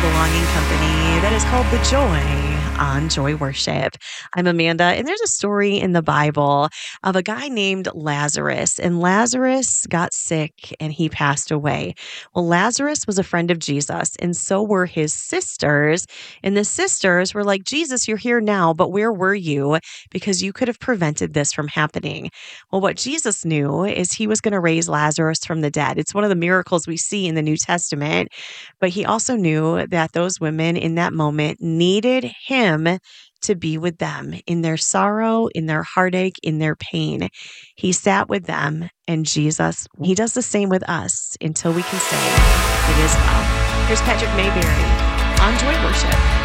belonging company that is called The Joy on Joy Worship. I'm Amanda, and there's a story in the Bible of a guy named Lazarus, and Lazarus got sick and he passed away. Well, Lazarus was a friend of Jesus, and so were his sisters. And the sisters were like, Jesus, you're here now, but where were you? Because you could have prevented this from happening. Well, what Jesus knew is he was going to raise Lazarus from the dead. It's one of the miracles we see in the New Testament. But he also knew that those women in that moment needed him to be with them in their sorrow, in their heartache, in their pain. He sat with them, and Jesus, he does the same with us until we can say, it is well. Here's Patrick Mayberry on Joy Worship.